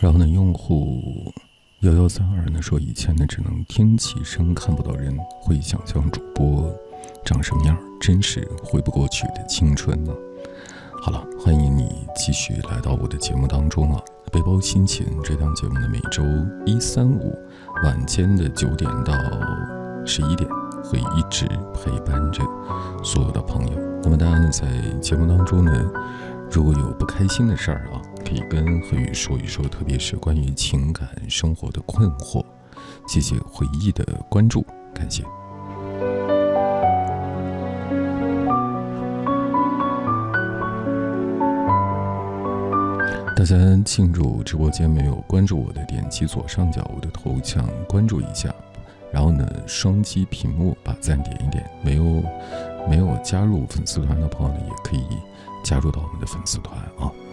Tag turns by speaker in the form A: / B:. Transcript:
A: 然后呢，用户1132呢说，以前呢只能听其声看不到人，会想象主播长什么样，真是回不过去的青春呢。好了，欢迎你继续来到我的节目当中啊。背包心情这档节目呢，每周1、3、5晚间的9点到11点，会一直陪伴着所有的朋友。那么大家呢，在节目当中呢，如果有不开心的事儿啊，可以跟何宇说一说，特别是关于情感生活的困惑。谢谢回忆的关注，感谢。大家进入直播间没有关注我的，点击左上角我的头像关注一下，然后呢，双击屏幕把赞点一点。没有加入粉丝团的朋友呢，也可以加入到我们的粉丝团啊。